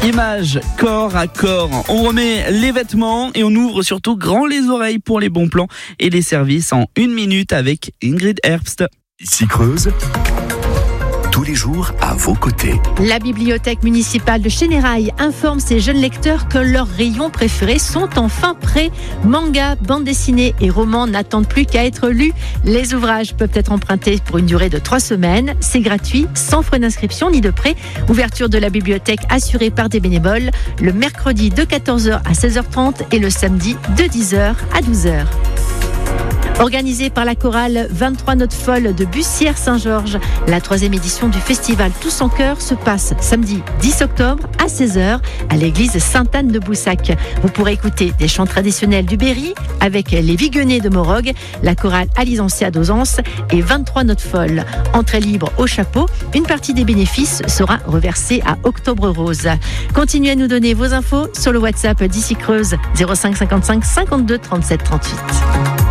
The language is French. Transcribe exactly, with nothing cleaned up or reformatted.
Image corps à corps. On remet les vêtements et on ouvre surtout grand les oreilles pour les bons plans et les services en une minute avec Ingrid Herbst. Ici Creuse, tous les jours à vos côtés. La bibliothèque municipale de Chénérail informe ses jeunes lecteurs que leurs rayons préférés sont enfin prêts. Manga, bande dessinée et romans n'attendent plus qu'à être lus. Les ouvrages peuvent être empruntés pour une durée de trois semaines. C'est gratuit, sans frais d'inscription ni de prêt. Ouverture de la bibliothèque assurée par des bénévoles le mercredi de quatorze heures à seize heures trente et le samedi de dix heures à douze heures. Organisée par la chorale vingt-trois Notes Folles de Bussière-Saint-Georges, la troisième édition du festival Tous en Chœur se passe samedi dix octobre à seize heures à l'église Sainte-Anne de Boussac. Vous pourrez écouter des chants traditionnels du Berry avec les Viguenais de Morogue, la chorale Alisancia d'Ozance et vingt-trois Notes Folles. Entrée libre au chapeau, une partie des bénéfices sera reversée à Octobre Rose. Continuez à nous donner vos infos sur le WhatsApp d'Ici Creuse zéro cinq cinquante-cinq cinquante-deux trente-sept trente-huit.